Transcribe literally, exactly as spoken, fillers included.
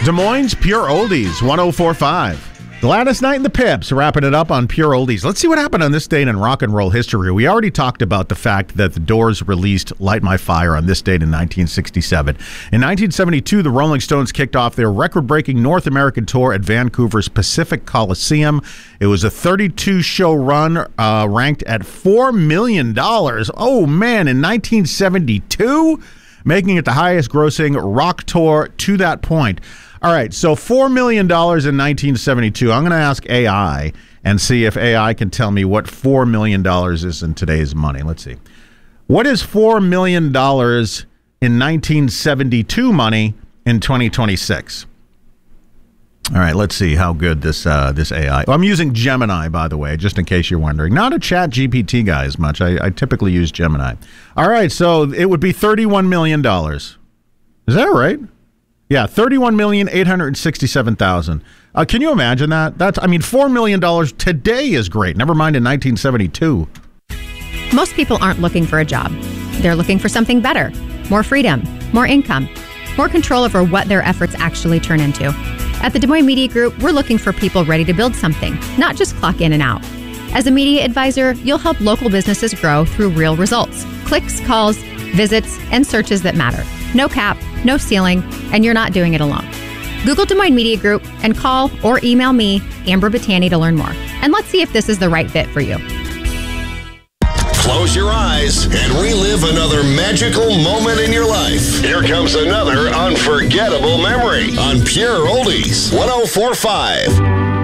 Des Moines Pure Oldies, one oh four point five. Gladys Knight and the Pips wrapping it up on Pure Oldies. Let's see what happened on this date in rock and roll history. We already talked about the fact that the Doors released Light My Fire on this date in nineteen sixty-seven. In nineteen seventy-two, the Rolling Stones kicked off their record-breaking North American tour at Vancouver's Pacific Coliseum. It was a thirty-two show run, uh, ranked at four million dollars. Oh, man, in nineteen seventy-two? Making it the highest-grossing rock tour to that point. All right, so four million dollars in nineteen seventy-two. I'm going to ask A I and see if A I can tell me what four million dollars is in today's money. Let's see. What is four million dollars in nineteen seventy-two money in twenty twenty-six? All right, let's see how good this uh, this A I... I'm using Gemini, by the way, just in case you're wondering. Not a Chat G P T guy as much. I, I typically use Gemini. All right, so it would be thirty-one million dollars. Is that right? Yeah, thirty-one million eight hundred sixty-seven thousand. Uh, can you imagine that? That's, I mean, four million dollars today is great. Never mind in nineteen seventy-two. Most people aren't looking for a job. They're looking for something better, more freedom, more income, more control over what their efforts actually turn into. At the Des Moines Media Group, we're looking for people ready to build something, not just clock in and out. As a media advisor, you'll help local businesses grow through real results. Clicks, calls, visits, and searches that matter. No cap, no ceiling, and you're not doing it alone. Google Des Moines Media Group and call or email me, Amber Battani, to learn more. And let's see if this is the right fit for you. Close your eyes and relive another magical moment in your life. Here comes another unforgettable memory on Pure Oldies, one oh four point five.